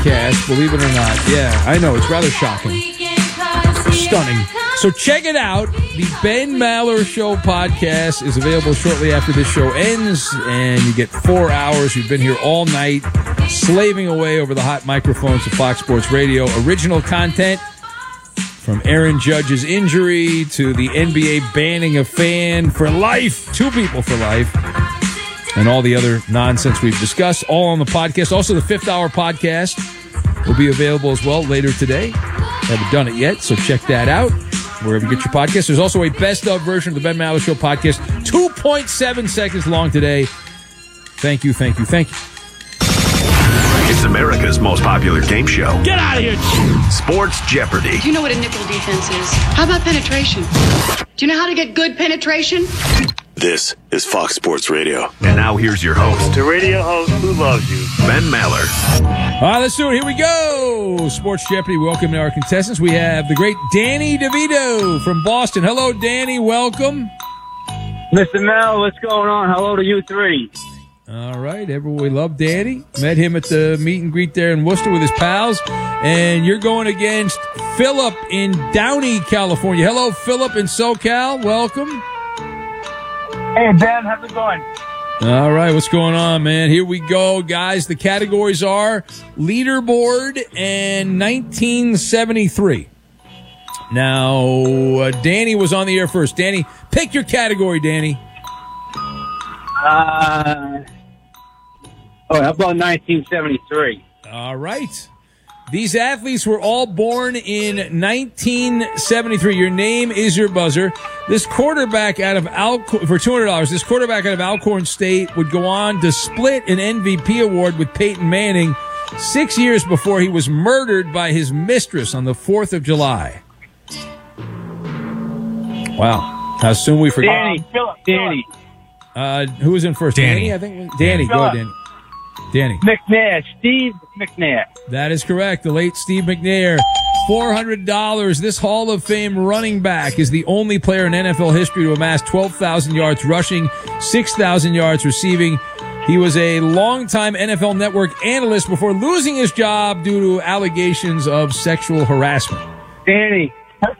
podcast, believe it or not. Yeah, I know, it's rather shocking. Stunning. So check it out. The Ben Maller Show podcast is available shortly after this show ends, and you get 4 hours. You've been here all night, slaving away over the hot microphones of Fox Sports Radio. Original content from Aaron Judge's injury to the NBA banning a fan for life, 2 people for life, and all the other nonsense we've discussed, all on the podcast. Also, the 5th Hour podcast will be available as well later today. Haven't done it yet, so check that out wherever you get your podcast. There's also a best-of version of the Ben Maller Show podcast, 2.7 seconds long today. Thank you. It's America's most popular game show. Get out of here! Sports Jeopardy! Do you know what a nickel defense is? How about penetration? Do you know how to get good penetration? This is Fox Sports Radio. And now here's your host. The radio host who loves you. Ben Maller. All right, let's do it. Here we go. Sports Jeopardy. Welcome to our contestants. We have the great Danny DeVito from Boston. Hello, Danny. Welcome. Mr. Mel, what's going on? Hello to you three. All right, everyone. We love Danny. Met him at the meet and greet there in Worcester with his pals. And you're going against Philip in Downey, California. Hello, Philip in SoCal. Welcome. Hey, Ben, how's it going? All right, what's going on, man? Here we go, guys. The categories are leaderboard and 1973. Now, Danny was on the air first. Danny, pick your category, Danny. How about 1973? All right. These athletes were all born in 1973. Your name is your buzzer. This quarterback out of for $200, this quarterback out of Alcorn State would go on to split an MVP award with Peyton Manning 6 years before he was murdered by his mistress on the 4th of July. Wow. How soon we forget. Danny. Who was in first? Danny, I think. Danny. Go ahead, Danny. Danny. McNair. Steve McNair. That is correct. The late Steve McNair. $400. This Hall of Fame running back is the only player in NFL history to amass 12,000 yards rushing, 6,000 yards receiving. He was a longtime NFL Network analyst before losing his job due to allegations of sexual harassment. Danny.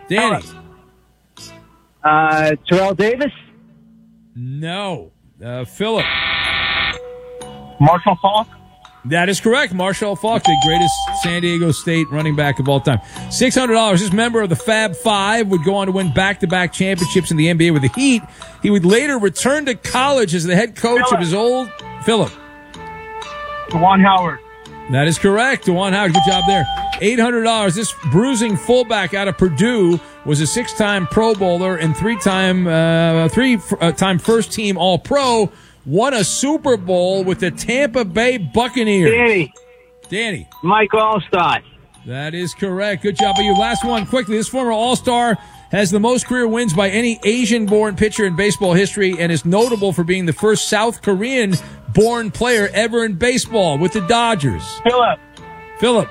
Terrell Davis? No. Philip. Marshall Faulk? That is correct. Marshall Faulk, the greatest San Diego State running back of all time. $600. This member of the Fab Five would go on to win back-to-back championships in the NBA with the Heat. He would later return to college as the head coach of his old... Philip. DeJuan Howard. That is correct. DeJuan Howard. Good job there. $800. This bruising fullback out of Purdue was a 6-time Pro Bowler and three-time first-team All-Pro. Won a Super Bowl with the Tampa Bay Buccaneers. Danny. Mike Allstott. That is correct. Good job by you. Last one, quickly. This former All-Star has the most career wins by any Asian-born pitcher in baseball history and is notable for being the first South Korean-born player ever in baseball with the Dodgers. Philip.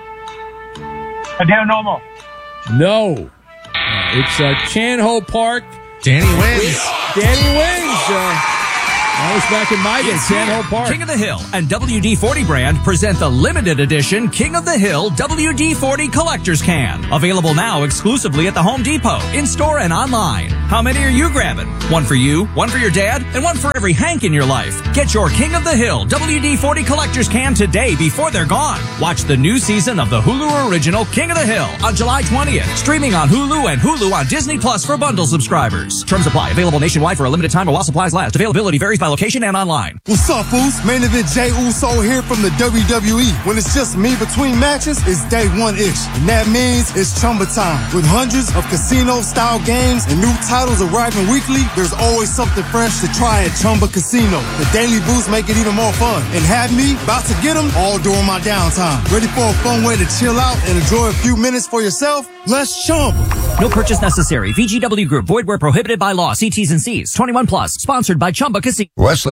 Hideo Nomo. No. It's Chan-Ho Park. Danny wins. Danny wins. That was back in my day, Chan-Ho Park. King of the Hill and WD-40 brand present the limited edition King of the Hill WD-40 Collector's Can. Available now exclusively at the Home Depot, in-store and online. How many are you grabbing? One for you, one for your dad, and one for every Hank in your life. Get your King of the Hill WD-40 Collector's Can today before they're gone. Watch the new season of the Hulu original King of the Hill on July 20th. Streaming on Hulu and Hulu on Disney Plus for bundle subscribers. Terms apply. Available nationwide for a limited time while supplies last. Availability varies by location and online. What's up, Foos? Main event Jey Uso here from the WWE. When it's just me between matches, it's day one-ish. And that means it's Chumba time. With hundreds of casino-style games and new titles arriving weekly, there's always something fresh to try at Chumba Casino. The daily boosts make it even more fun. And have me about to get them all during my downtime. Ready for a fun way to chill out and enjoy a few minutes for yourself? Let's Chumba. No purchase necessary. VGW Group. Void where prohibited by law. See T's and C's. 21 plus. Sponsored by Chumba Casino. Wesley.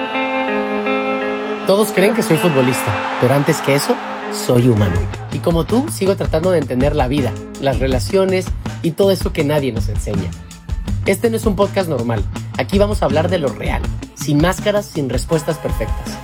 Todos creen que soy futbolista, pero antes que eso, soy humano. Y como tú, sigo tratando de entender la vida, las relaciones y todo eso que nadie nos enseña. Este no es un podcast normal. Aquí vamos a hablar de lo real, sin máscaras, sin respuestas perfectas.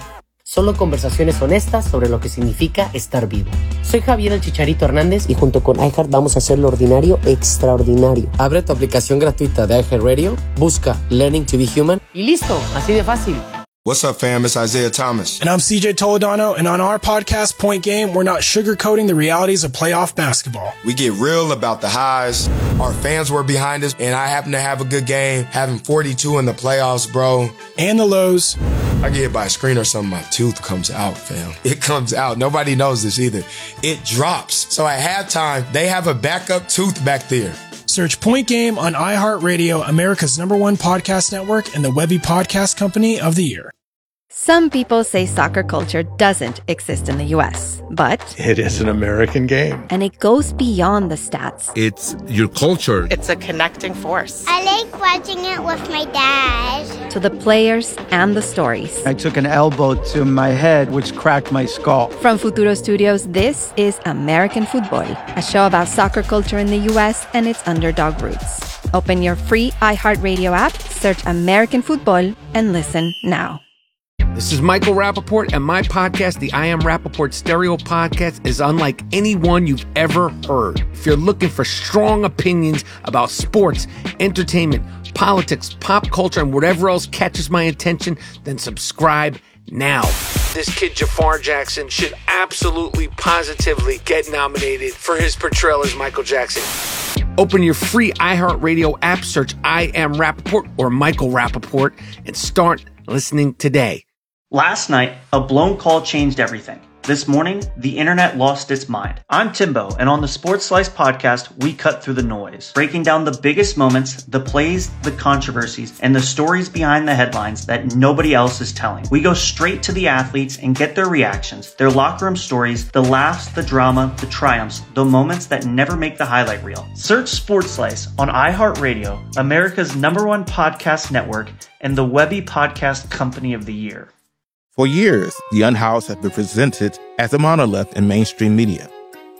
Solo conversaciones honestas sobre lo que significa estar vivo. Soy Javier el Chicharito Hernández y junto con iHeart vamos a hacer lo ordinario extraordinario. Abre tu aplicación gratuita de iHeartRadio, busca Learning to be Human y listo, así de fácil. What's up, fam? It's Isaiah Thomas. And I'm CJ Toledano, and on our podcast, Point Game, we're not sugarcoating the realities of playoff basketball. We get real about the highs. Our fans were behind us, and I happen to have a good game, having 42 in the playoffs, bro. And the lows. I get hit by a screen or something, my tooth comes out, fam. It comes out. Nobody knows this either. It drops. So at halftime, they have a backup tooth back there. Search Point Game on iHeartRadio, America's #1 podcast network, and the Webby Podcast Company of the Year. Some people say soccer culture doesn't exist in the U.S., but it is an American game. And it goes beyond the stats. It's your culture. It's a connecting force. I like watching it with my dad. To the players and the stories. I took an elbow to my head, which cracked my skull. From Futuro Studios, this is American Football, a show about soccer culture in the U.S. and its underdog roots. Open your free iHeartRadio app, search American Football, and listen now. This is Michael Rappaport, and my podcast, the I Am Rappaport Stereo Podcast, is unlike any one you've ever heard. If you're looking for strong opinions about sports, entertainment, politics, pop culture, and whatever else catches my attention, then subscribe now. This kid, Jafar Jackson, should absolutely, positively get nominated for his portrayal as Michael Jackson. Open your free iHeartRadio app, search I Am Rappaport or Michael Rappaport, and start listening today. Last night, a blown call changed everything. This morning, the internet lost its mind. I'm Timbo, and on the Sports Slice podcast, we cut through the noise, breaking down the biggest moments, the plays, the controversies, and the stories behind the headlines that nobody else is telling. We go straight to the athletes and get their reactions, their locker room stories, the laughs, the drama, the triumphs, the moments that never make the highlight reel. Search Sports Slice on iHeartRadio, America's #1 podcast network, and the Webby Podcast Company of the Year. For years, the Unhoused have been presented as a monolith in mainstream media.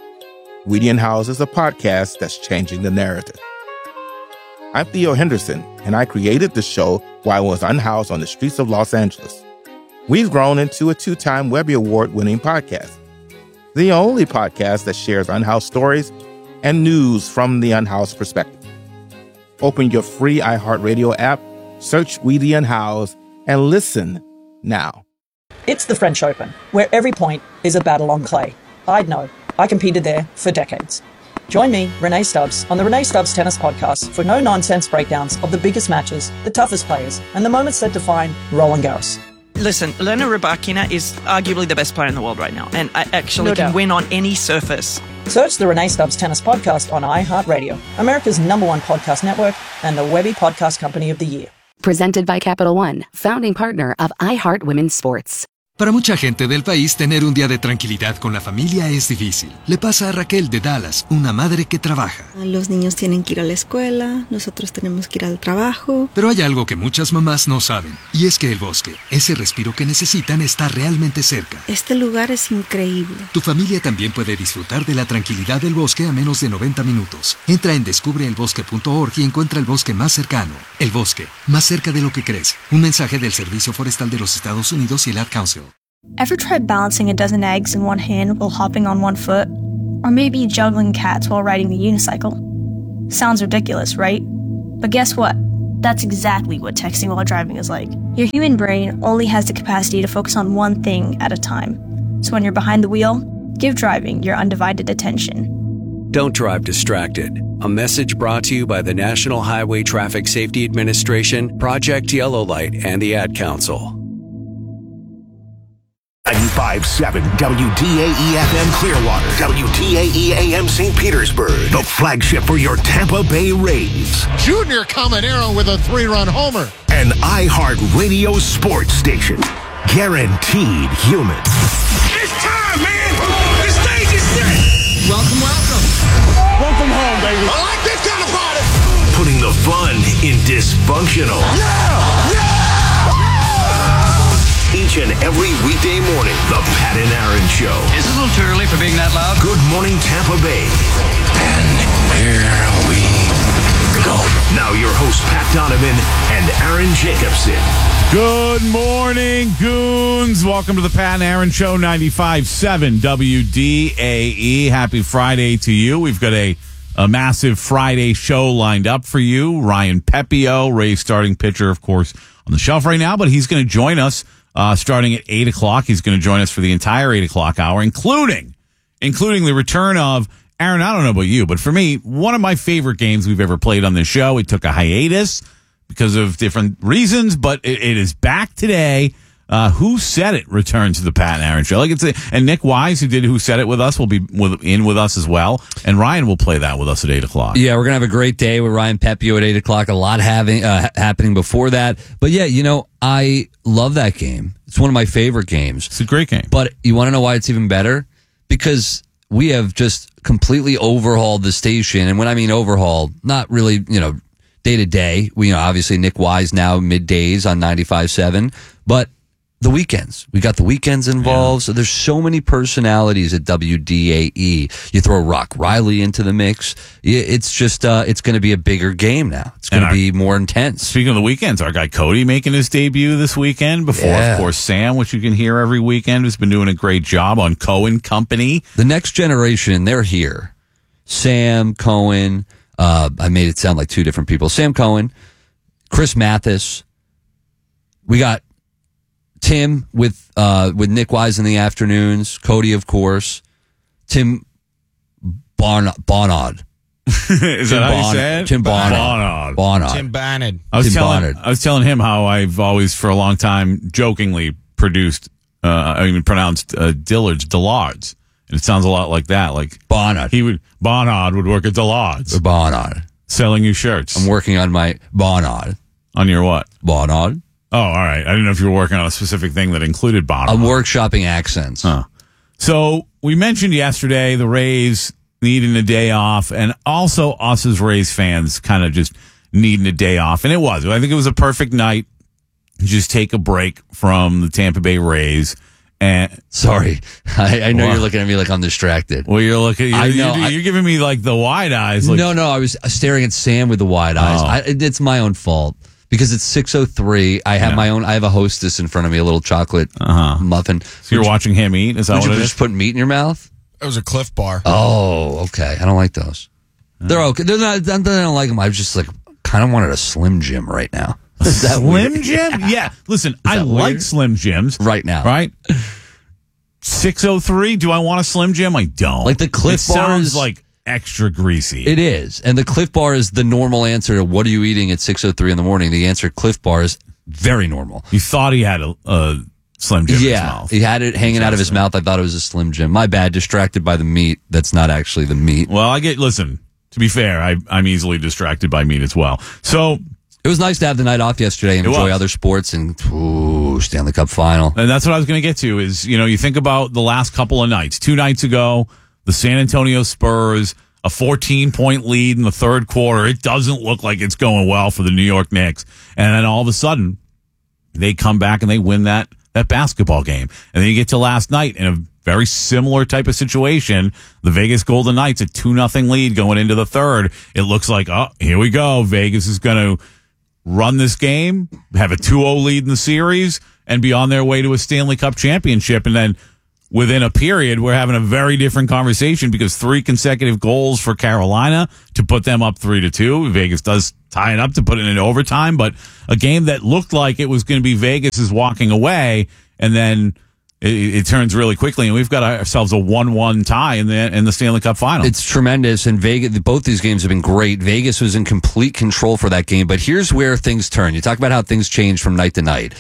We the Unhoused is a podcast that's changing the narrative. I'm Theo Henderson, and I created the show while I was unhoused on the streets of Los Angeles. We've grown into a 2-time Webby Award-winning podcast, the only podcast that shares unhoused stories and news from the unhoused perspective. Open your free iHeartRadio app, search We the Unhoused, and listen now. It's the French Open, where every point is a battle on clay. I'd know. I competed there for decades. Join me, Renee Stubbs, on the Renee Stubbs Tennis Podcast for no-nonsense breakdowns of the biggest matches, the toughest players, and the moments that define Roland Garros. Listen, Elena Rybakina is arguably the best player in the world right now, and I actually can win on any surface. Search the Renee Stubbs Tennis Podcast on iHeartRadio, America's #1 podcast network, and the Webby Podcast Company of the Year. Presented by Capital One, founding partner of iHeart Women's Sports. Para mucha gente del país, tener un día de tranquilidad con la familia es difícil. Le pasa a Raquel de Dallas, una madre que trabaja. Los niños tienen que ir a la escuela, nosotros tenemos que ir al trabajo. Pero hay algo que muchas mamás no saben, y es que el bosque, ese respiro que necesitan, está realmente cerca. Este lugar es increíble. Tu familia también puede disfrutar de la tranquilidad del bosque a menos de 90 minutos. Entra en descubreelbosque.org y encuentra el bosque más cercano. El bosque, más cerca de lo que crees. Un mensaje del Servicio Forestal de los Estados Unidos y el Ad Council. Ever tried balancing a dozen eggs in one hand while hopping on one foot? Or maybe juggling cats while riding the unicycle? Sounds ridiculous, right? But guess what? That's exactly what texting while driving is like. Your human brain only has the capacity to focus on one thing at a time. So when you're behind the wheel, give driving your undivided attention. Don't drive distracted. A message brought to you by the National Highway Traffic Safety Administration, Project Yellow Light, and the Ad Council. 95.7 WDAE-FM Clearwater, WDAE-AM St. Petersburg, the flagship for your Tampa Bay Rays. Junior Caminero with a 3-run homer. An iHeart Radio sports station. Guaranteed human. It's time, man! The stage is set! Welcome, welcome. Welcome home, baby. I like this kind of party! Putting the fun in dysfunctional. Yeah! Yeah! Each and every weekday morning, the Pat and Aaron Show. Is it a little too early for being that loud? Good morning, Tampa Bay. And here we go. Now your hosts, Pat Donovan and Aaron Jacobson. Good morning, goons. Welcome to the Pat and Aaron Show, 95.7 WDAE. Happy Friday to you. We've got a massive Friday show lined up for you. Ryan Pepio, Ray's starting pitcher, of course, on the shelf right now, but he's going to join us starting at 8 o'clock. He's going to join us for the entire 8 o'clock hour, including the return of, Aaron, I don't know about you, but for me, one of my favorite games we've ever played on this show. It took a hiatus because of different reasons, but it is back today. Who Said It returns to the Pat and Aaron Show. And Nick Wise, who did Who Said It with us, will be in with us as well. And Ryan will play that with us at 8 o'clock. Yeah, we're going to have a great day with Ryan Pepio at 8 o'clock. A lot happening before that. But yeah, I love that game. It's one of my favorite games. It's a great game. But you want to know why it's even better? Because we have just completely overhauled the station. And when I mean overhauled, not really, day to day. We obviously Nick Wise now middays on 95.7, but the weekends. We got the weekends involved. Yeah. So there's so many personalities at WDAE. You throw Rock Riley into the mix. It's just, it's going to be a bigger game now. It's going to be more intense. Speaking of the weekends, our guy Cody making his debut this weekend before, of course, Sam, which you can hear every weekend, has been doing a great job on Cohen Company. The next generation, they're here. Sam, Cohen, I made it sound like two different people. Sam Cohen, Chris Mathis. We got Tim with Nick Wise in the afternoons. Cody, of course. Tim Barnard. Is that how you say it? Tim Barnard. Tim Barnard. I was telling him how I've always, for a long time, jokingly pronounced Dillard's. And it sounds a lot like that. Like Barnard. Barnard would work at Dillard's. Barnard. Selling you shirts. I'm working on my Barnard. On your what? Barnard. Oh, all right. I didn't know if you were working on a specific thing that included Barnard. I'm workshopping accents. Huh. So we mentioned yesterday the Rays needing a day off, and also us as Rays fans kind of just needing a day off. And it was. I think it was a perfect night to just take a break from the Tampa Bay Rays. And sorry, I know you're looking at me like I'm distracted. Well, you're giving me like the wide eyes. Like, no, I was staring at Sam with the wide eyes. It's my own fault because it's 6:03. I have a Hostess in front of me, a little chocolate muffin. So you're watching him eat? Is that what it is? Just put meat in your mouth? It was a Cliff Bar. Oh, okay. I don't like those. They're okay. They're not. I don't like them. I just kind of wanted a Slim Jim right now. Is that Slim Jim? Yeah. Listen, I like Slim Jims right now. Right? 6:03. Do I want a Slim Jim? I don't. Like the Cliff Bar sounds like extra greasy. It is, and the Cliff Bar is the normal answer to what are you eating at 6:03 in the morning. The answer Cliff Bar is very normal. You thought he had a Slim Jim in his mouth. He had it hanging out of his mouth. I thought it was a Slim Jim. My bad. Distracted by the meat. That's not actually the meat. Well, listen, to be fair, I'm easily distracted by meat as well. So it was nice to have the night off yesterday and enjoy other sports and Stanley Cup final. And that's what I was going to get to is, you think about the last couple of nights. 2 nights ago, the San Antonio Spurs, a 14-point lead in the third quarter. It doesn't look like it's going well for the New York Knicks. And then all of a sudden, they come back and they win that basketball game. And then you get to last night in a very similar type of situation. The Vegas Golden Knights, a 2-0 lead going into the third. It looks like, here we go. Vegas is going to run this game, have a 2-0 lead in the series, and be on their way to a Stanley Cup championship. And then within a period, we're having a very different conversation because 3 consecutive goals for Carolina to put them up 3-2. Vegas does tie it up to put it in overtime, but a game that looked like it was going to be Vegas' walking away, and then it turns really quickly, and we've got ourselves a 1-1 tie in the Stanley Cup final. It's tremendous, and Vegas. Both these games have been great. Vegas was in complete control for that game, but here's where things turn. You talk about how things change from night to night.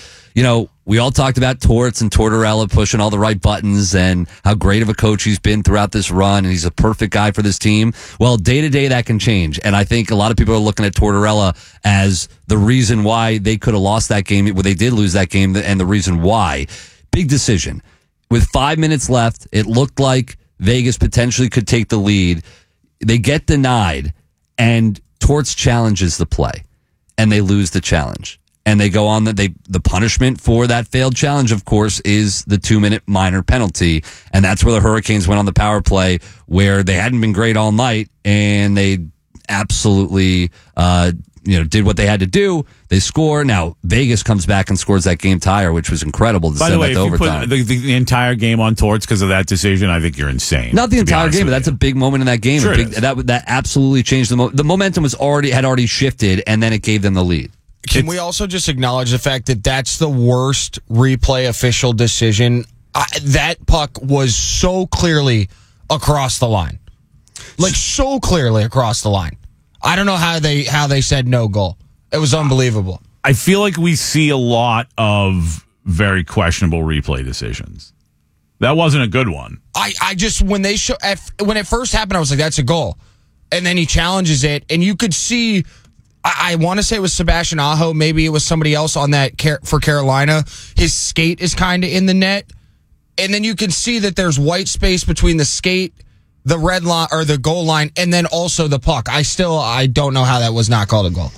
We all talked about Torts and Tortorella pushing all the right buttons and how great of a coach he's been throughout this run, and he's a perfect guy for this team. Well, day to day that can change, and I think a lot of people are looking at Tortorella as the reason why they could have lost that game. Well, they did lose that game, and the reason why. Big decision. With 5 minutes left, it looked like Vegas potentially could take the lead. They get denied, and Torts challenges the play, and they lose the challenge. And they go on the punishment for that failed challenge, of course, is the 2-minute minor penalty. And that's where the Hurricanes went on the power play, where they hadn't been great all night, and they absolutely did what they had to do. They score. Now Vegas comes back and scores that game tire, which was incredible. To By the way, if you overtime. put the entire game on Torts because of that decision, I think you're insane. Not the entire game, but that's a big moment in that game. Sure that absolutely changed the momentum had already shifted, and then it gave them the lead. Can we also just acknowledge the fact that that's the worst replay official decision? That puck was so clearly across the line, like so clearly across the line. I don't know how they said no goal. It was unbelievable. I feel like we see a lot of very questionable replay decisions. That wasn't a good one. I just when it first happened, I was like, that's a goal, and then he challenges it, and you could see. I want to say it was Sebastian Aho. Maybe it was somebody else on that for Carolina. His skate is kind of in the net, and then you can see that there's white space between the skate, the red line or the goal line, and then also the puck. I don't know how that was not called a goal.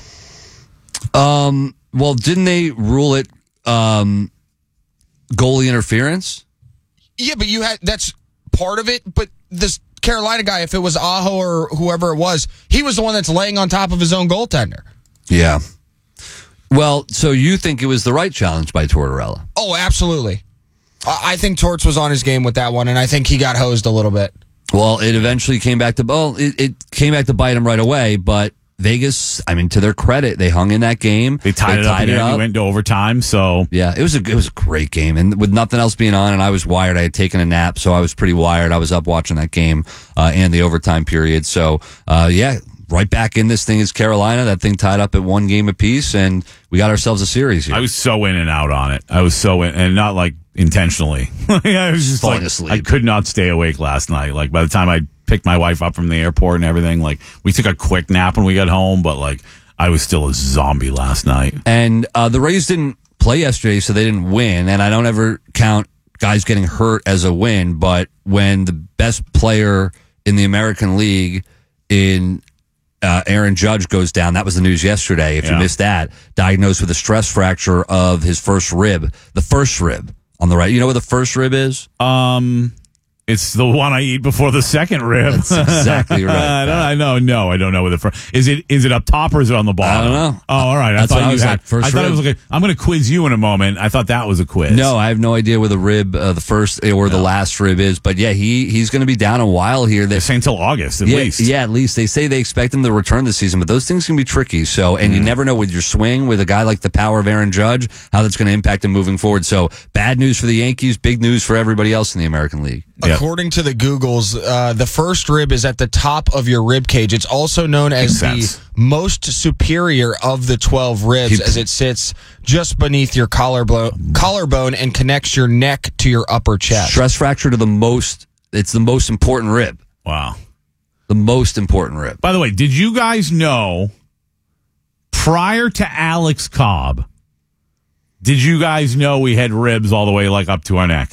Well, didn't they rule it goalie interference? Yeah, but that's part of it. But this Carolina guy, if it was Aho or whoever it was, he was the one that's laying on top of his own goaltender. Yeah. Well, so you think it was the right challenge by Tortorella? Oh, absolutely. I think Torts was on his game with that one, and I think he got hosed a little bit. Well, it eventually came back to it came back to bite him right away, but Vegas, I mean, to their credit, they hung in that game. They tied it up again. They went to overtime. So yeah, it was a great game, and with nothing else being on, and I was wired. I had taken a nap, so I was pretty wired. I was up watching that game and the overtime period. So right back in this thing is Carolina. That thing tied up at 1 game apiece, and we got ourselves a series here. I was so in and out on it. I was so in, and not like intentionally. I was just falling asleep. I could not stay awake last night. Like by the time I picked my wife up from the airport and everything, like we took a quick nap when we got home, but like I was still a zombie last night. And the Rays didn't play yesterday, so they didn't win. And I don't ever count guys getting hurt as a win, but when the best player in the American League in Aaron Judge goes down, that was the news yesterday. If you missed that, diagnosed with a stress fracture of his first rib, the first rib on the right. You know what the first rib is? It's the one I eat before the second rib. That's exactly right. I don't know what the first is. It up top or is it on the bottom? I don't know. Oh, all right. That's I thought what I was like, first I thought rib. it was like I'm going to quiz you in a moment. I thought that was a quiz. No, I have no idea where the rib, the first or the last rib is. But yeah, he's going to be down a while here. They're saying until August at least. Yeah, at least they say they expect him to return this season, but those things can be tricky. So, and you never know with your swing with a guy like the power of Aaron Judge how that's going to impact him moving forward. So, bad news for the Yankees, big news for everybody else in the American League. According to the Googles, the first rib is at the top of your rib cage. It's also known as the most superior of the 12 ribs, as it sits just beneath your collarbone and connects your neck to your upper chest. Stress fracture to it's the most important rib. Wow. The most important rib. By the way, did you guys know prior to Alex Cobb, did you guys know we had ribs all the way like up to our neck?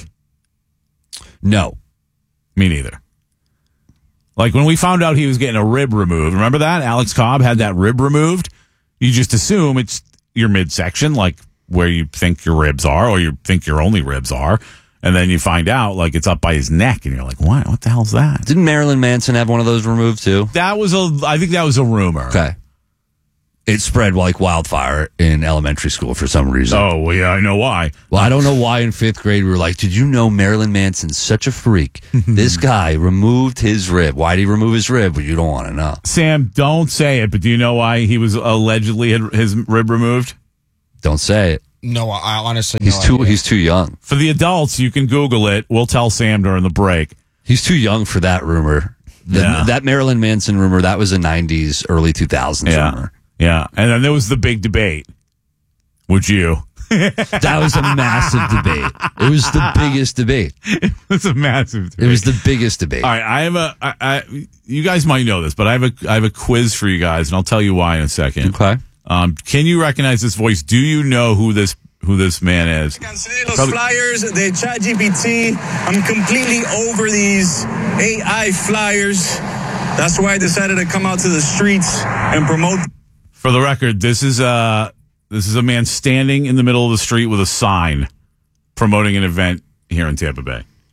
No. Me neither. Like when we found out he was getting a rib removed, remember that? Alex Cobb had that rib removed. You just assume it's your midsection, like where you think your ribs are or you think your only ribs are. And then you find out like it's up by his neck and you're like, what the hell's that? Didn't Marilyn Manson have one of those removed too? I think that was a rumor. Okay. It spread like wildfire in elementary school for some reason. Oh, well, yeah, I know why. Well, I don't know why in 5th grade we were like, did you know Marilyn Manson's such a freak? This guy removed his rib. Why did he remove his rib? Well, you don't want to know. Sam, don't say it, but do you know why he was allegedly had his rib removed? Don't say it. No, I honestly He's too young. For the adults, you can Google it. We'll tell Sam during the break. He's too young for that rumor. That Marilyn Manson rumor, that was a 90s, early 2000s rumor. Yeah, and then there was the big debate. Would you? That was a massive debate. It was the biggest debate. It was a massive debate. It was the biggest debate. All right, I have you guys might know this, but I have a quiz for you guys, and I'll tell you why in a second. Okay. Can you recognize this voice? Do you know who this man is? Los flyers, the ChatGPT. I'm completely over these AI flyers. That's why I decided to come out to the streets and promote. For the record, this is a man standing in the middle of the street with a sign promoting an event here in Tampa Bay.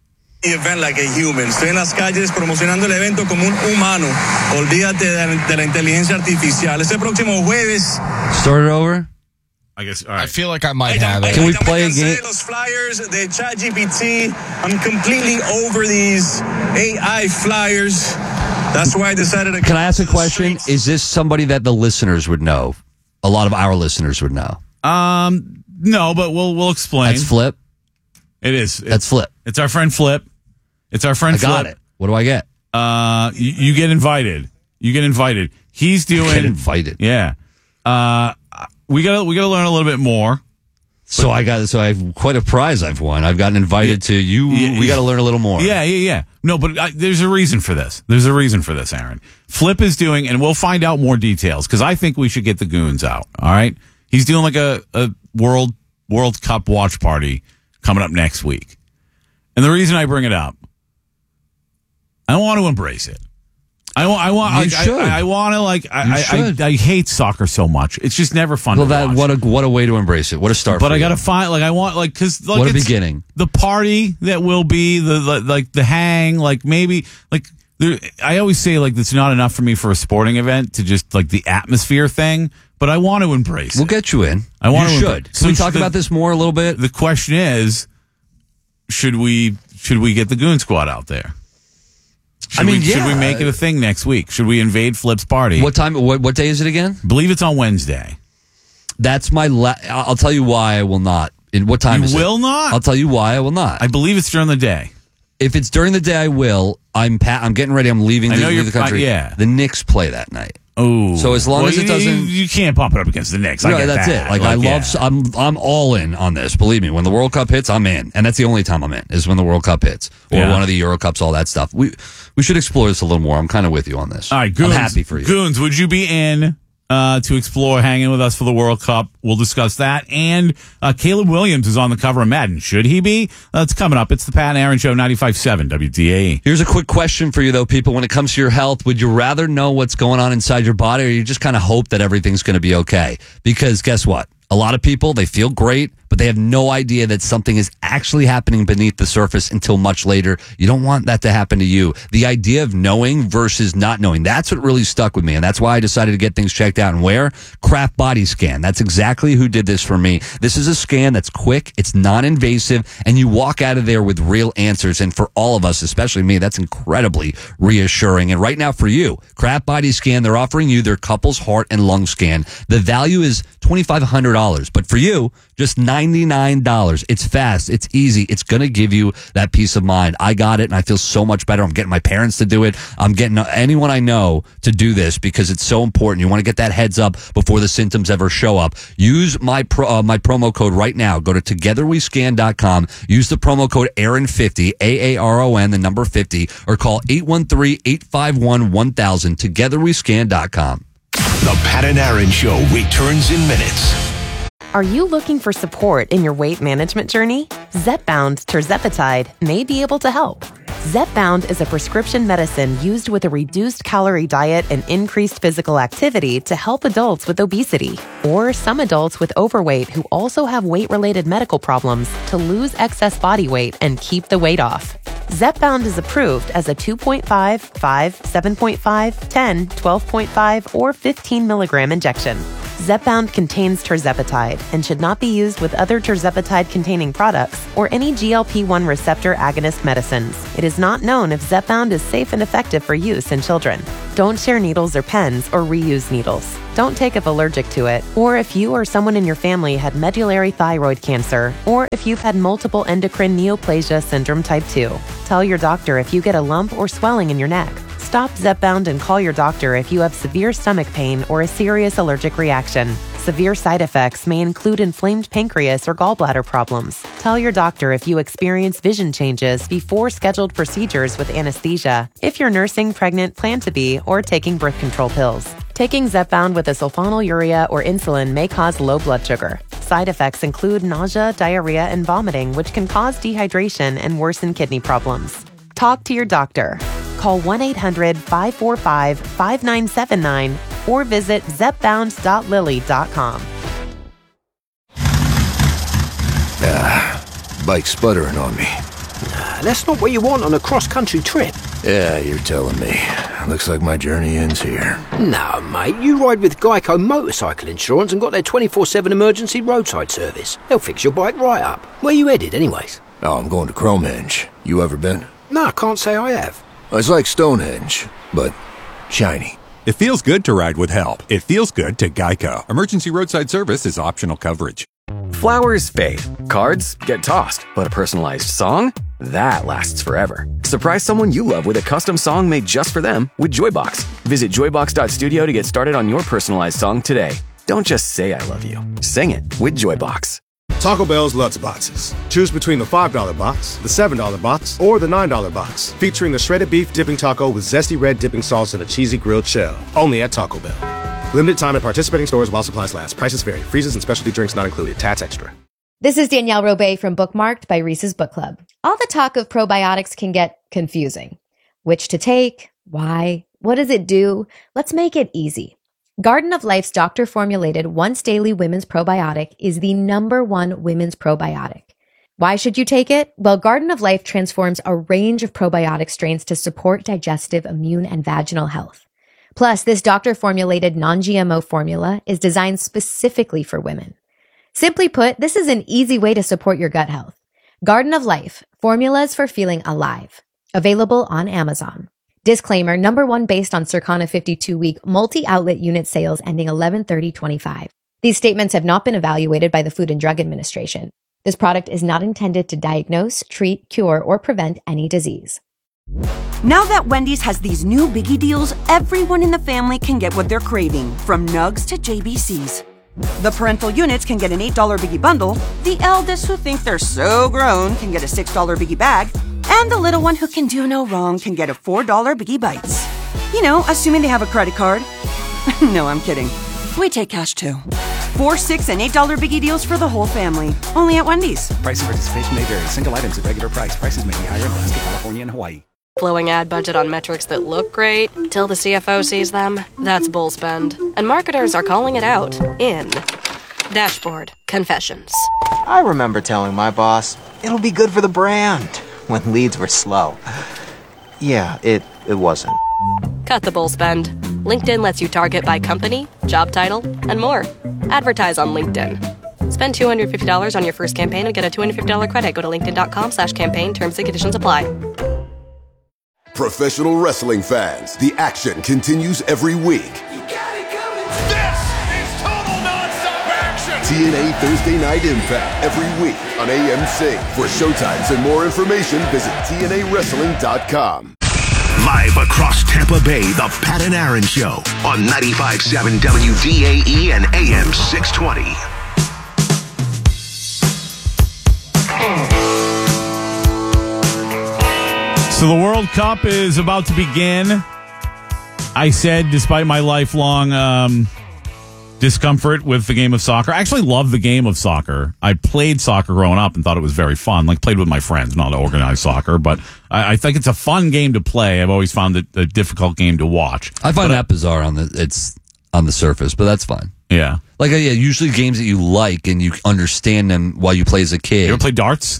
event like a human. Estoy en las calles promocionando el evento como un humano. Olvídate de la inteligencia artificial. Este próximo jueves. Start it over. I guess. All right. I feel like I might have it. Can we play a game? Los flyers de ChatGPT. I'm completely over these AI flyers. That's why I decided to. Can I ask a question? Is this somebody that the listeners would know? A lot of our listeners would know. No, but we'll explain. That's Flip. It is. That's Flip. It's our friend Flip. It's our friend I got Flip. it. What do I get? You get invited. You get invited. He's doing. Get invited. Yeah. We gotta learn a little bit more. So I have quite a prize I've won. I've gotten invited to you. We got to learn a little more. Yeah. No, but there's a reason for this. There's a reason for this, Aaron. Flip is doing, and we'll find out more details because I think we should get the goons out. All right. He's doing like a World Cup watch party coming up next week. And the reason I bring it up, I want to embrace it. I hate soccer so much. It's just never fun. Well, to watch. what a way to embrace it. What a start. But I got to find because what a beginning. The party that will be the hang maybe I always say it's not enough for me for a sporting event to just the atmosphere thing. But I want to embrace. We'll get you in. I want to. Should. Can we talk about this more a little bit? The question is, should we get the Goon Squad out there? Should we make it a thing next week? Should we invade Flip's party? What time? What day is it again? I believe it's on Wednesday. That's my. I'll tell you why I will not. What time is it? You will not? I'll tell you why I will not. I believe it's during the day. If it's during the day, I will. I'm getting ready. I'm leaving the country. Yeah. The Knicks play that night. Oh, so as long as it doesn't, you can't bump it up against the Knicks. No, that's it. I'm all in on this. Believe me, when the World Cup hits, I'm in, and that's the only time I'm in is when the World Cup hits or one of the Euro Cups, all that stuff. We should explore this a little more. I'm kind of with you on this. All right, Goons, I'm happy for you. Goons, would you be in to explore hanging with us for the World Cup? We'll discuss that. And Caleb Williams is on the cover of Madden. Should he be? It's coming up. It's the Pat and Aaron Show, 95.7 WDAE. Here's a quick question for you, though, people. When it comes to your health, would you rather know what's going on inside your body, or you just kind of hope that everything's going to be okay? Because guess what? A lot of people, they feel great, but they have no idea that something is actually happening beneath the surface until much later. You don't want that to happen to you. The idea of knowing versus not knowing, that's what really stuck with me. And that's why I decided to get things checked out. And where? Craft Body Scan. That's exactly who did this for me. This is a scan that's quick, it's non-invasive, and you walk out of there with real answers. And for all of us, especially me, that's incredibly reassuring. And right now for you, Craft Body Scan, they're offering you their couples heart and lung scan. The value is $2,500. But for you, just $99. It's fast. It's easy. It's going to give you that peace of mind. I got it, and I feel so much better. I'm getting my parents to do it. I'm getting anyone I know to do this because it's so important. You want to get that heads up before the symptoms ever show up. Use my promo code right now. Go to togetherwescan.com. Use the promo code AARON50, AARON, the number 50, or call 813-851-1000, togetherwescan.com. The Pat and Aaron Show returns in minutes. Are you looking for support in your weight management journey? Zepbound tirzepatide may be able to help. Zepbound is a prescription medicine used with a reduced calorie diet and increased physical activity to help adults with obesity or some adults with overweight who also have weight-related medical problems to lose excess body weight and keep the weight off. Zepbound is approved as a 2.5, 5, 7.5, 10, 12.5, or 15 milligram injection. Zepbound contains tirzepatide and should not be used with other tirzepatide-containing products or any GLP-1 receptor agonist medicines. It is not known if Zepbound is safe and effective for use in children. Don't share needles or pens or reuse needles. Don't take if allergic to it, or if you or someone in your family had medullary thyroid cancer, or if you've had multiple endocrine neoplasia syndrome type 2. Tell your doctor if you get a lump or swelling in your neck. Stop Zepbound and call your doctor if you have severe stomach pain or a serious allergic reaction. Severe side effects may include inflamed pancreas or gallbladder problems. Tell your doctor if you experience vision changes before scheduled procedures with anesthesia, if you're nursing, pregnant, plan to be, or taking birth control pills. Taking Zepbound with a sulfonylurea or insulin may cause low blood sugar. Side effects include nausea, diarrhea, and vomiting, which can cause dehydration and worsen kidney problems. Talk to your doctor. Call 1-800-545-5979 or visit zepbound.lilly.com. Bike's sputtering on me. That's not what you want on a cross-country trip. Yeah, you're telling me. Looks like my journey ends here. No, mate, you ride with Geico Motorcycle Insurance and got their 24/7 emergency roadside service. They'll fix your bike right up. Where you headed, anyways? Oh, I'm going to Cromehenge. You ever been? No, I can't say I have. It's like Stonehenge, but shiny. It feels good to ride with help. It feels good to Geico. Emergency roadside service is optional coverage. Flowers fade. Cards get tossed. But a personalized song? That lasts forever. Surprise someone you love with a custom song made just for them with Joybox. Visit joybox.studio to get started on your personalized song today. Don't just say I love you. Sing it with Joybox. Taco Bell's Lutz Boxes. Choose between the $5 box, the $7 box, or the $9 box, featuring the shredded beef dipping taco with zesty red dipping sauce and a cheesy grilled shell. Only at Taco Bell. Limited time at participating stores while supplies last. Prices vary. Freezes and specialty drinks not included. Tats extra. This is Danielle Robay from Bookmarked by Reese's Book Club. All the talk of probiotics can get confusing. Which to take? Why? What does it do? Let's make it easy. Garden of Life's doctor-formulated once-daily women's probiotic is the #1 women's probiotic. Why should you take it? Well, Garden of Life transforms a range of probiotic strains to support digestive, immune, and vaginal health. Plus, this doctor-formulated non-GMO formula is designed specifically for women. Simply put, this is an easy way to support your gut health. Garden of Life, formulas for feeling alive. Available on Amazon. Disclaimer, #1 based on Circana 52-week multi-outlet unit sales ending 11/30/25. These statements have not been evaluated by the Food and Drug Administration. This product is not intended to diagnose, treat, cure, or prevent any disease. Now that Wendy's has these new biggie deals, everyone in the family can get what they're craving, from nugs to JBCs. The parental units can get an $8 biggie bundle, the eldest who think they're so grown can get a $6 biggie bag, and the little one who can do no wrong can get a $4 biggie bites. You know, assuming they have a credit card. No, I'm kidding. We take cash too. 4, 6, and $8 biggie deals for the whole family. Only at Wendy's. Price and participation may vary. Single items at regular price. Prices may be higher in Alaska, California, and Hawaii. Flowing ad budget on metrics that look great till the CFO sees them. That's bull spend. And marketers are calling it out in Dashboard Confessions. I remember telling my boss, it'll be good for the brand, when leads were slow. Yeah, it wasn't. Cut the bull spend. LinkedIn lets you target by company, job title, and more. Advertise on LinkedIn. Spend $250 on your first campaign and get a $250 credit. Go to linkedin.com/campaign. Terms and conditions apply. Professional wrestling fans, the action continues every week. This is total nonstop action! TNA Thursday Night Impact every week on AMC. For showtimes and more information, visit TNAWrestling.com. Live across Tampa Bay, the Pat and Aaron Show on 95.7 WDAE and AM 620. So the World Cup is about to begin. I said, despite my lifelong discomfort with the game of soccer, I actually love the game of soccer. I played soccer growing up and thought it was very fun. Like, played with my friends, not organized soccer, but I think it's a fun game to play. I've always found it a difficult game to watch. I find that bizarre it's on the surface, but that's fine. Yeah. Like, yeah, usually games that you like and you understand them while you play as a kid. You ever play darts?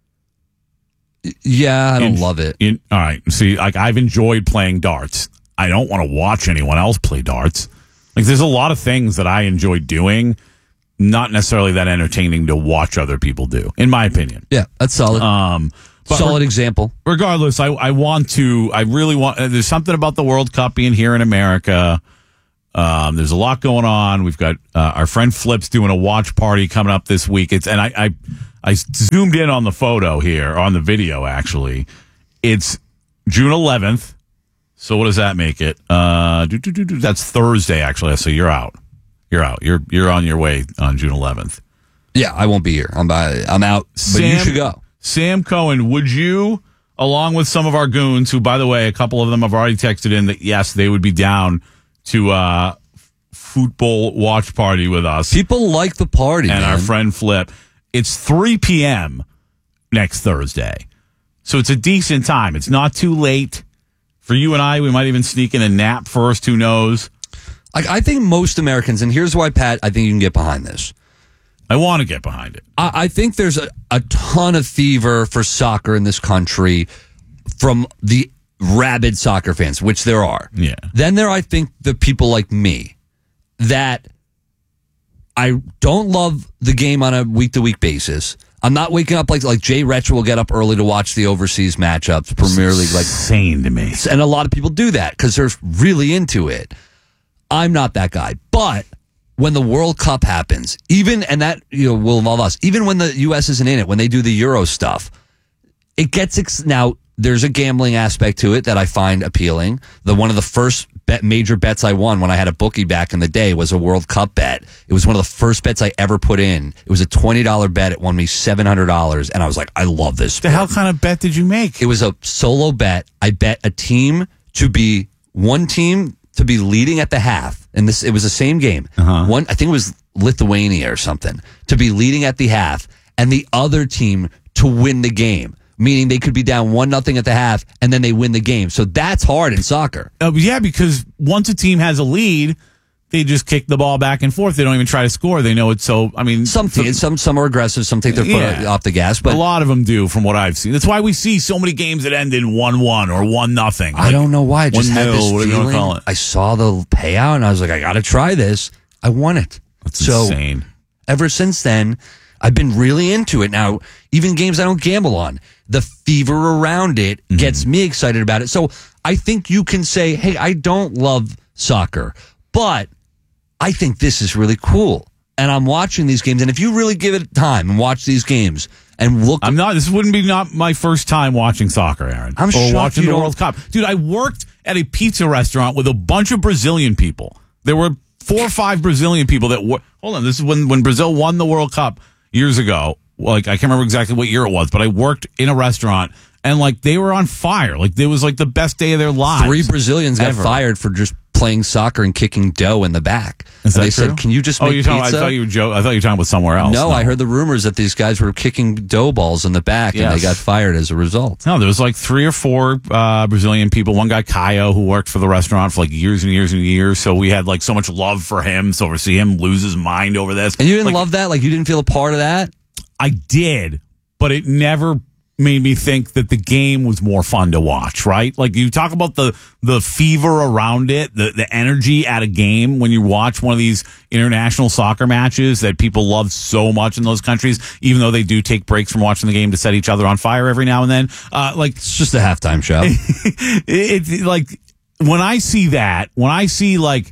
Yeah, I don't love it. All right. See, like, I've enjoyed playing darts. I don't want to watch anyone else play darts. Like, there's a lot of things that I enjoy doing, not necessarily that entertaining to watch other people do, in my opinion. Yeah, that's solid. Solid example. Regardless, I really want, there's something about the World Cup being here in America. There's a lot going on. We've got our friend Flip's doing a watch party coming up this week. I zoomed in on the photo here, on the video, actually. It's June 11th. So what does that make it? That's Thursday, actually. So you're out. You're on your way on June 11th. Yeah, I won't be here. I'm out, but you should go. Sam Cohen, would you, along with some of our goons, who, by the way, a couple of them have already texted in that, yes, they would be down to football watch party with us. People like the party, and man. Our friend Flip. It's 3 p.m. next Thursday. So it's a decent time. It's not too late. For you and I, we might even sneak in a nap first. Who knows? I think most Americans, and here's why, Pat, I think you can get behind this. I want to get behind it. I think there's a ton of fever for soccer in this country from the rabid soccer fans, which there are. Yeah. Then there, I think, the people like me that I don't love the game on a week-to-week basis. I'm not waking up like Jay Retch will get up early to watch the overseas matchups, Premier League. Like insane to me. And a lot of people do that because they're really into it. I'm not that guy. But when the World Cup happens, and that will involve us, even when the U.S. isn't in it, when they do the Euro stuff, it gets now. There's a gambling aspect to it that I find appealing. One of the first major bets I won when I had a bookie back in the day was a World Cup bet. It was one of the first bets I ever put in. It was a $20 bet. It won me $700, and I was like, I love this. The hell kind of bet did you make? It was a solo bet. I bet one team to be leading at the half, and it was the same game. I think it was Lithuania or something, to be leading at the half, and the other team to win the game. Meaning they could be down 1-0 at the half, and then they win the game. So that's hard in soccer. Yeah, because once a team has a lead, they just kick the ball back and forth. They don't even try to score. They know it. So, I mean, some are aggressive. Some take their foot off the gas, but a lot of them do, from what I've seen. That's why we see so many games that end in 1-1 or 1-0. I don't know why. I just had this whatever you want to call it. I saw the payout, and I was like, I got to try this. I won it. That's insane. Ever since then, I've been really into it. Now, even games I don't gamble on, the fever around it gets me excited about it. So I think you can say, hey, I don't love soccer, but I think this is really cool. And I'm watching these games. And if you really give it time and watch these games and look. This wouldn't be not my first time watching soccer, Aaron. I'm or watching the World Cup. Dude, I worked at a pizza restaurant with a bunch of Brazilian people. There were 4 or 5 Brazilian people that were. Hold on. This is when Brazil won the World Cup years ago. Like, I can't remember exactly what year it was, but I worked in a restaurant, and like they were on fire. Like, it was like the best day of their lives. 3 Brazilians got fired for just playing soccer and kicking dough in the back. Is that they true? said, "Can you just make pizza?" I thought you were talking about somewhere else. No, I heard the rumors that these guys were kicking dough balls in the back, and they got fired as a result. No, there was like 3 or 4 Brazilian people. One guy, Caio, who worked for the restaurant for like years and years and years. So we had like so much love for him. So we see him lose his mind over this. And you didn't love that? Like, you didn't feel a part of that? I did, but it never made me think that the game was more fun to watch, right? Like, you talk about the fever around it, the energy at a game when you watch one of these international soccer matches that people love so much in those countries, even though they do take breaks from watching the game to set each other on fire every now and then. It's just a halftime show. It's like, when I see like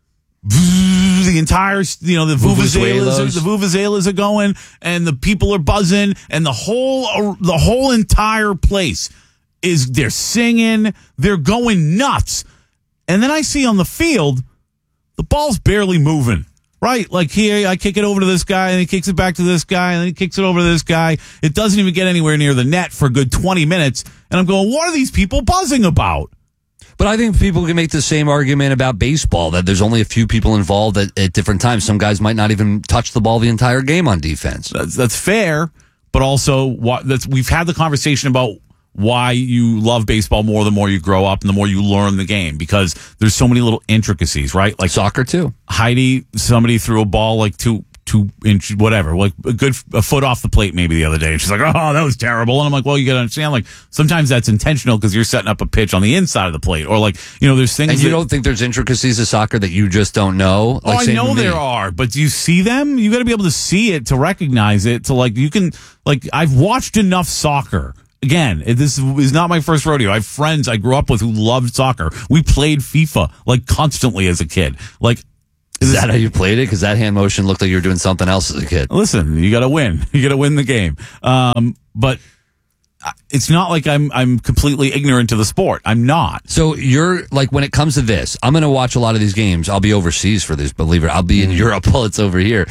the entire, the vuvuzelas are going, and the people are buzzing, and the whole entire place they're singing, they're going nuts. And then I see on the field, the ball's barely moving, right? Like, here, I kick it over to this guy, and he kicks it back to this guy, and then he kicks it over to this guy. It doesn't even get anywhere near the net for a good 20 minutes. And I'm going, what are these people buzzing about? But I think people can make the same argument about baseball, that there's only a few people involved at different times. Some guys might not even touch the ball the entire game on defense. That's fair, but also we've had the conversation about why you love baseball more the more you grow up and the more you learn the game, because there's so many little intricacies, right? Like soccer too. Heidi, somebody threw a ball like 2-inch, whatever, like a foot off the plate maybe the other day. And she's like, oh, that was terrible. And I'm like, well, you got to understand, like, sometimes that's intentional because you're setting up a pitch on the inside of the plate. Or like, there's things. And you don't think there's intricacies of soccer that you just don't know? Like, I know there are, but do you see them? You got to be able to see it to recognize it. To like, you can, like, I've watched enough soccer. Again, this is not my first rodeo. I have friends I grew up with who loved soccer. We played FIFA like constantly as a kid. Like, is that how you played it? Because that hand motion looked like you were doing something else as a kid. Listen, you got to win. You got to win the game. But it's not like I'm completely ignorant to the sport. I'm not. So you're like, when it comes to this, I'm going to watch a lot of these games. I'll be overseas for this, believe it. I'll be in Europe while it's over here.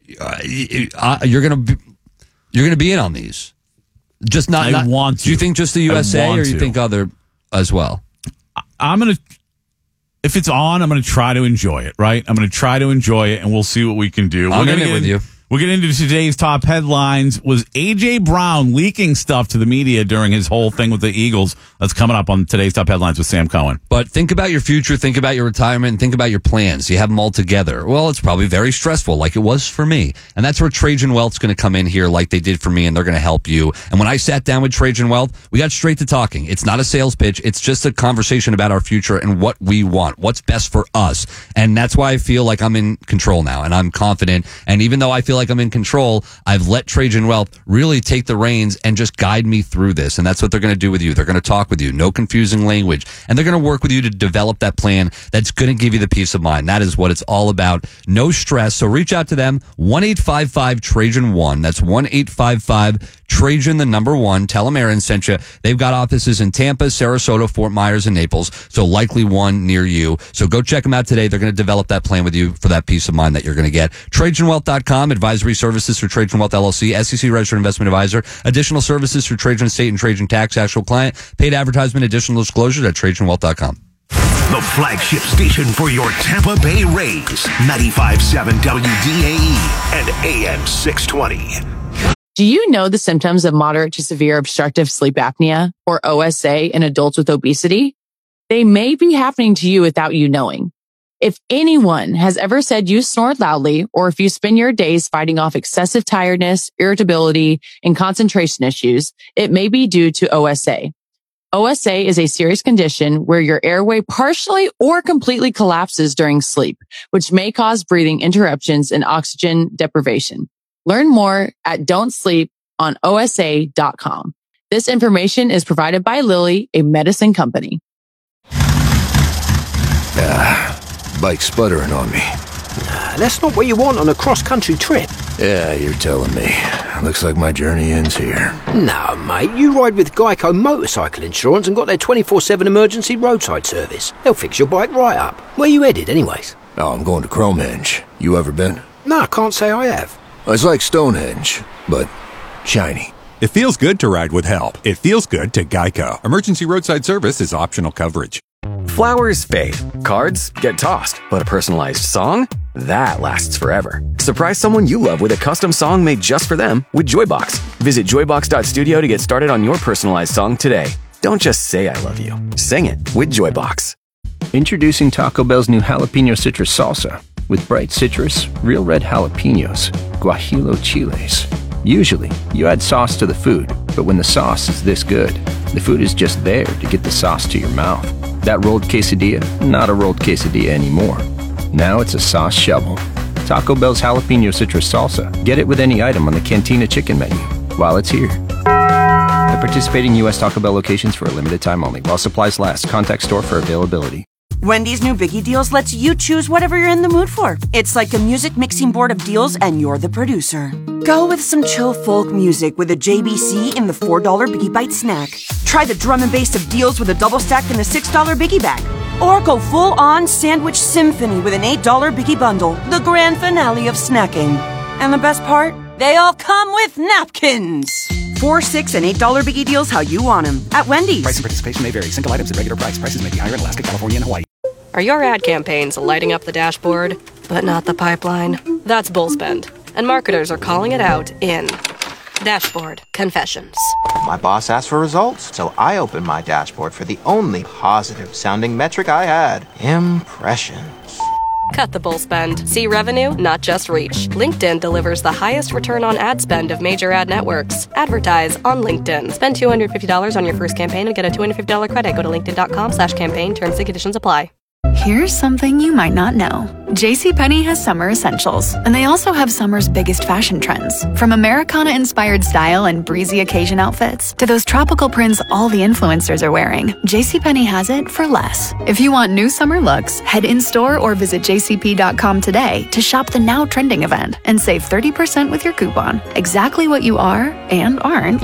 You're going to be in on these. Just not. I want to. Do you think just the USA, or you think other as well? I'm going to. If it's on, I'm going to try to enjoy it, right? I'm going to try to enjoy it, and we'll see what we can do. I'm in it with you. We'll get into today's top headlines. Was A.J. Brown leaking stuff to the media during his whole thing with the Eagles? That's coming up on today's top headlines with Sam Cohen. But think about your future, think about your retirement, and think about your plans. You have them all together. Well, it's probably very stressful, like it was for me. And that's where Trajan Wealth's going to come in here like they did for me, and they're going to help you. And when I sat down with Trajan Wealth, we got straight to talking. It's not a sales pitch. It's just a conversation about our future and what we want, what's best for us. And that's why I feel like I'm in control now, and I'm confident. And even though I feel like I'm in control, I've let Trajan Wealth really take the reins and just guide me through this. And that's what they're going to do with you. They're going to talk with you. No confusing language. And they're going to work with you to develop that plan that's going to give you the peace of mind. That is what it's all about. No stress. So reach out to them. 1-855-TRAJAN-1. That's 1-855-TRAJAN, the number 1. Tell them Aaron sent you. They've got offices in Tampa, Sarasota, Fort Myers, and Naples. So likely one near you. So go check them out today. They're going to develop that plan with you for that peace of mind that you're going to get. TrajanWealth.com. Advisory services for Trajan Wealth LLC. SEC registered investment advisor. Additional services for Trajan State and Trajan Tax. Actual client. Paid advertisement. Additional disclosures at TrajanWealth.com. The flagship station for your Tampa Bay Rays. 95.7 WDAE and AM 620. Do you know the symptoms of moderate to severe obstructive sleep apnea, or OSA, in adults with obesity? They may be happening to you without you knowing. If anyone has ever said you snore loudly, or if you spend your days fighting off excessive tiredness, irritability, and concentration issues, it may be due to OSA. OSA is a serious condition where your airway partially or completely collapses during sleep, which may cause breathing interruptions and oxygen deprivation. Learn more at don'tsleeponosa.com. This information is provided by Lilly, a medicine company. Bike's sputtering on me. That's not what you want on a cross-country trip. Yeah, you're telling me. Looks like my journey ends here. No, mate, you ride with Geico Motorcycle Insurance and got their 24/7 emergency roadside service. They'll fix your bike right up. Where you headed, anyways? Oh, I'm going to Cromehenge. You ever been? No, I can't say I have. It's like Stonehenge, but shiny. It feels good to ride with help. It feels good to Geico. Emergency roadside service is optional coverage. Flowers fade, cards get tossed, but a personalized song? That lasts forever. Surprise someone you love with a custom song made just for them with Joybox. Visit joybox.studio to get started on your personalized song today. Don't just say I love you. Sing it with Joybox. Introducing Taco Bell's new jalapeno citrus salsa. With bright citrus, real red jalapenos, guajillo chiles. Usually, you add sauce to the food, but when the sauce is this good, the food is just there to get the sauce to your mouth. That rolled quesadilla, not a rolled quesadilla anymore. Now it's a sauce shovel. Taco Bell's jalapeno citrus salsa. Get it with any item on the Cantina chicken menu while it's here. At participating U.S. Taco Bell locations for a limited time only. While supplies last. Contact store for availability. Wendy's new Biggie Deals lets you choose whatever you're in the mood for. It's like a music mixing board of deals, and you're the producer. Go with some chill folk music with a JBC in the $4 Biggie Bite snack. Try the drum and bass of deals with a double stack in the $6 Biggie Bag. Or go full-on sandwich symphony with an $8 Biggie Bundle, the grand finale of snacking. And the best part? They all come with napkins. $4, $6, and $8 Biggie Deals how you want them at Wendy's. Price and participation may vary. Single items at regular price. Prices may be higher in Alaska, California, and Hawaii. Are your ad campaigns lighting up the dashboard, but not the pipeline? That's bullspend, and marketers are calling it out in Dashboard Confessions. My boss asked for results, so I opened my dashboard for the only positive-sounding metric I had: impressions. Cut the bull spend. See revenue, not just reach. LinkedIn delivers the highest return on ad spend of major ad networks. Advertise on LinkedIn. Spend $250 on your first campaign and get a $250 credit. Go to linkedin.com/campaign. Terms and conditions apply. Here's something you might not know. JCPenney has summer essentials, and they also have summer's biggest fashion trends. From Americana-inspired style and breezy occasion outfits to those tropical prints all the influencers are wearing, JCPenney has it for less. If you want new summer looks, head in-store or visit jcp.com today to shop the now trending event and save 30% with your coupon. Exactly what you are and aren't